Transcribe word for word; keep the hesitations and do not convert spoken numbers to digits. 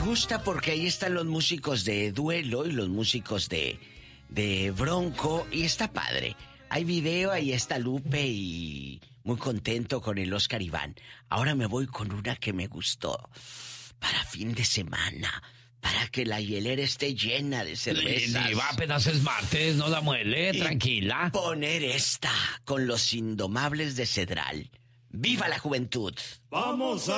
gusta porque ahí están los músicos de Duelo y los músicos de, de Bronco y está padre. Hay video, ahí está Lupe y muy contento con el Oscar Iván. Ahora me voy con una que me gustó para fin de semana, para que la hielera esté llena de cervezas. Y va, apenas es martes, no la muele, y tranquila. Poner esta con los Indomables de Cedral. ¡Viva la juventud! Vamos a